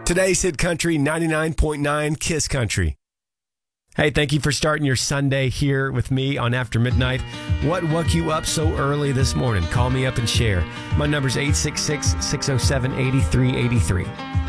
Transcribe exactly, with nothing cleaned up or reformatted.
Today's Hit Country ninety-nine point nine Kiss Country. Hey, thank you for starting your Sunday here with me on After Midnight. What woke you up so early this morning? Call me up and share. My number's eight six six, six oh seven, eight three eight three.